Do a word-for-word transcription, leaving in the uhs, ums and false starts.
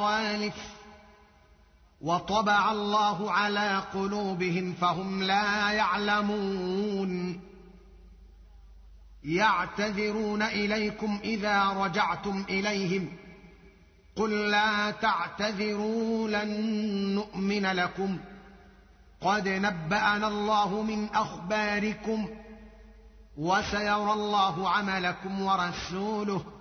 السوالف وطبع الله على قلوبهم فهم لا يعلمون يعتذرون إليكم إذا رجعتم إليهم قل لا تعتذروا لن نؤمن لكم قد نبأنا الله من أخباركم وسيرى الله عملكم ورسوله